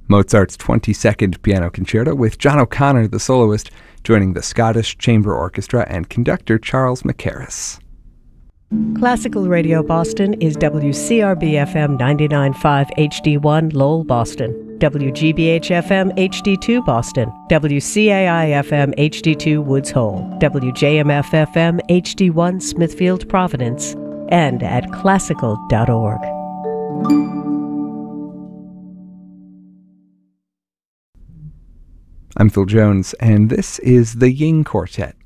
Mozart's 22nd Piano Concerto with John O'Connor, the soloist, joining the Scottish Chamber Orchestra and conductor Charles Mackerras. Classical Radio Boston is WCRB-FM 99.5 HD1 Lowell, Boston, WGBH-FM HD2 Boston, WCAI-FM HD2 Woods Hole, WJMF-FM HD1 Smithfield, Providence, and at classical.org. I'm Phil Jones, and this is the Ying Quartet.